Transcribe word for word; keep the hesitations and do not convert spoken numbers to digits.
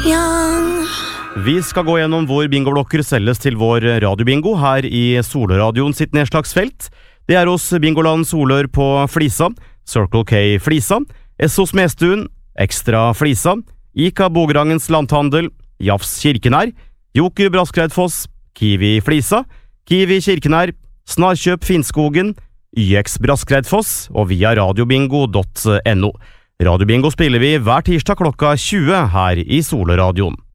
young. Vi skal gå gjennom hvor bingoblokker selges til vår radiobingo her i Solradioen sitt nedslagsfelt. Det er hos Bingoland Solør på Flisa, Circle K Flisa, Esso Smestuen, Ekstra Flisa, Ica Bogerangens Landhandel, Jafs Kirkenær, Joker Braskreidfoss, Kiwi Flisa, Kiwi Kirkenær, Snarkjøp Finnskogen, Y X Braskreidfoss og via radiobingo punktum no. Radiobingo spiller vi hver tirsdag klokka tjue her i Solradioen.